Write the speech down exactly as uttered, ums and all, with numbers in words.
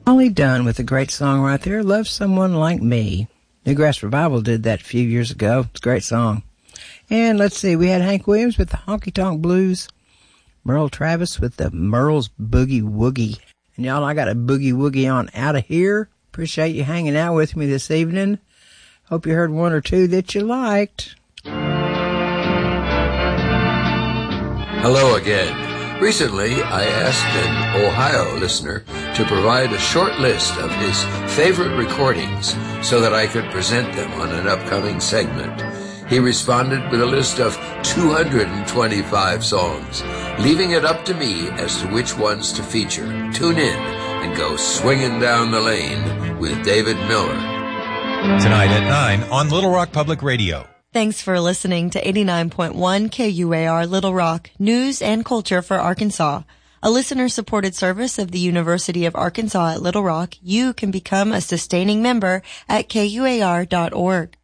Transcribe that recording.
Ollie Dunn with a great song right there, Love Someone Like Me. Newgrass Revival did that a few years ago. It's a great song. And let's see, we had Hank Williams with the Honky Tonk Blues, Merle Travis with the Merle's Boogie Woogie. And y'all, I got a boogie woogie on out of here. Appreciate you hanging out with me this evening. Hope you heard one or two that you liked. Hello again. Recently, I asked an Ohio listener to provide a short list of his favorite recordings so that I could present them on an upcoming segment. He responded with a list of two hundred twenty-five songs, leaving it up to me as to which ones to feature. Tune in and go swinging down the lane with David Miller. Tonight at nine on Little Rock Public Radio. Thanks for listening to eighty-nine point one K U A R Little Rock, news and culture for Arkansas. A listener-supported service of the University of Arkansas at Little Rock. You can become a sustaining member at K U A R dot org.